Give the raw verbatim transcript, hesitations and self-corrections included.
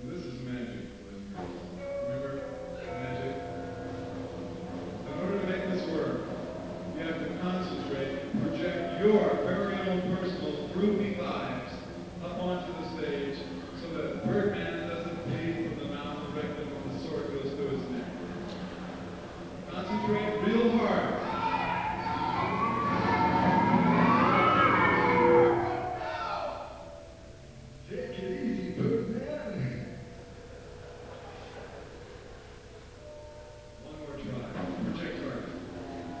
This is magic, boys and girls. Remember magic? In order to make this work, you have to concentrate, project your very own personal groovy vibe